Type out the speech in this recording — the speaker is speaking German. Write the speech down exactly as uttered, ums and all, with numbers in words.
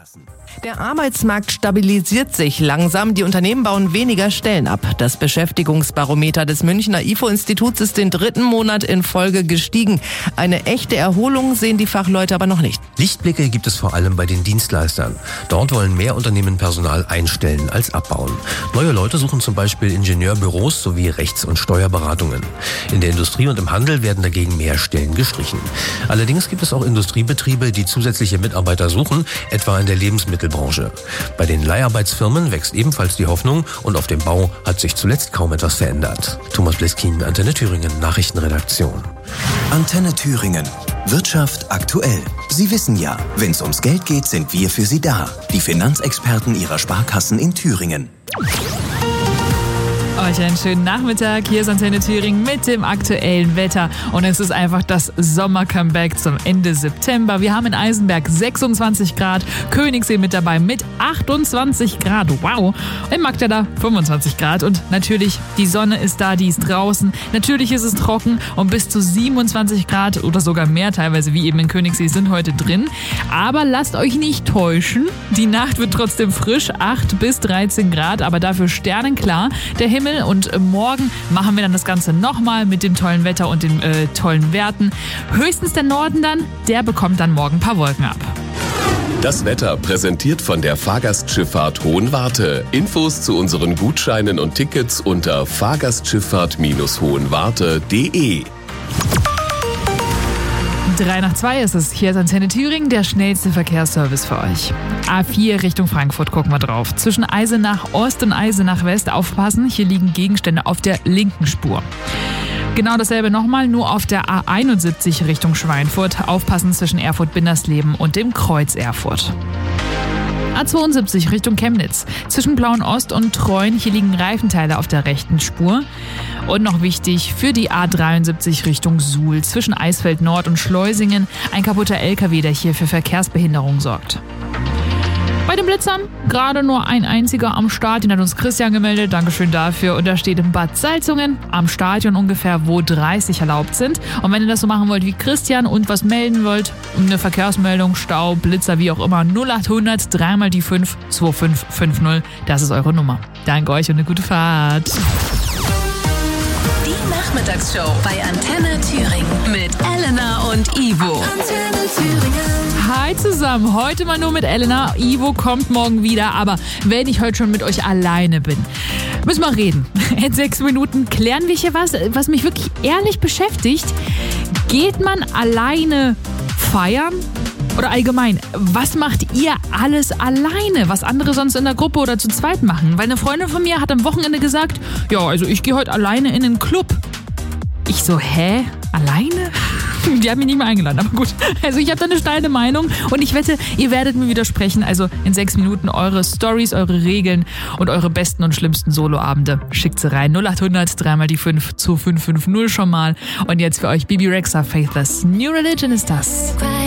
Der Arbeitsmarkt stabilisiert sich langsam. Die Unternehmen bauen weniger Stellen ab. Das Beschäftigungsbarometer des Münchner I F O-Instituts ist den dritten Monat in Folge gestiegen. Eine echte Erholung sehen die Fachleute aber noch nicht. Lichtblicke gibt es vor allem bei den Dienstleistern. Dort wollen mehr Unternehmen Personal einstellen als abbauen. Neue Leute suchen zum Beispiel Ingenieurbüros sowie Rechts- und Steuerberatungen. In der Industrie und im Handel werden dagegen mehr Stellen gestrichen. Allerdings gibt es auch Industriebetriebe, die zusätzliche Mitarbeiter suchen, etwa in der Lebensmittelbranche. Bei den Leiharbeitsfirmen wächst ebenfalls die Hoffnung und auf dem Bau hat sich zuletzt kaum etwas verändert. Thomas Bleskin, Antenne Thüringen, Nachrichtenredaktion. Antenne Thüringen. Wirtschaft aktuell. Sie wissen ja, wenn es ums Geld geht, sind wir für Sie da. Die Finanzexperten Ihrer Sparkassen in Thüringen. Euch einen schönen Nachmittag. Hier ist Antenne Thüringen mit dem aktuellen Wetter. Und es ist einfach das Sommer-Comeback zum Ende September. Wir haben in Eisenberg sechsundzwanzig Grad, Königssee mit dabei mit achtundzwanzig Grad. Wow. In Magdala fünfundzwanzig Grad. Und natürlich, die Sonne ist da, die ist draußen. Natürlich ist es trocken und bis zu siebenundzwanzig Grad oder sogar mehr teilweise, wie eben in Königssee, sind heute drin. Aber lasst euch nicht täuschen. Die Nacht wird trotzdem frisch, acht bis dreizehn Grad, aber dafür sternenklar. Der Himmel. Und morgen machen wir dann das Ganze nochmal mit dem tollen Wetter und den äh, tollen Werten. Höchstens der Norden dann, der bekommt dann morgen ein paar Wolken ab. Das Wetter präsentiert von der Fahrgastschifffahrt Hohenwarte. Infos zu unseren Gutscheinen und Tickets unter fahrgastschifffahrt hohenwarte punkt de. Drei nach zwei ist es. Hier ist Antenne Thüringen, der schnellste Verkehrsservice für euch. A vier Richtung Frankfurt gucken wir drauf. Zwischen Eisenach Ost und Eisenach West aufpassen. Hier liegen Gegenstände auf der linken Spur. Genau dasselbe nochmal, nur auf der A einundsiebzig Richtung Schweinfurt. Aufpassen zwischen Erfurt-Bindersleben und dem Kreuz Erfurt. A zweiundsiebzig Richtung Chemnitz. Zwischen Blauen Ost und Treuen, hier liegen Reifenteile auf der rechten Spur. Und noch wichtig, für die A dreiundsiebzig Richtung Suhl. Zwischen Eisfeld Nord und Schleusingen ein kaputter L K W, der hier für Verkehrsbehinderung sorgt. Bei den Blitzern gerade nur ein einziger am Start, den hat uns Christian gemeldet, Dankeschön dafür. Und da steht in Bad Salzungen am Stadion ungefähr, wo dreißig erlaubt sind. Und wenn ihr das so machen wollt wie Christian und was melden wollt, eine Verkehrsmeldung, Stau, Blitzer, wie auch immer, null achthundert, dreimal die fünf, zwei fünf fünf null, das ist eure Nummer. Danke euch und eine gute Fahrt. Die Nachmittagsshow bei Antenne Thüringen mit Elena und Ivo. Antenne Thüringen. Hi zusammen, heute mal nur mit Elena. Ivo kommt morgen wieder, aber wenn ich heute schon mit euch alleine bin, müssen wir reden. In sechs Minuten klären wir hier was, was mich wirklich ehrlich beschäftigt. Geht man alleine feiern? Oder allgemein, was macht ihr alles alleine, was andere sonst in der Gruppe oder zu zweit machen? Weil eine Freundin von mir hat am Wochenende gesagt, ja, also ich gehe heute alleine in einen Club. Ich so, hä? Alleine? Die haben mich nicht mehr eingeladen, aber gut. Also ich habe da eine steile Meinung und ich wette, ihr werdet mir widersprechen. Also in sechs Minuten eure Stories, eure Regeln und eure besten und schlimmsten Soloabende. Schickt sie rein. null achthundert, dreimal die fünf, zwei fünf fünf null schon mal. Und jetzt für euch Bibi Rexha, Faithless. New Religion ist das.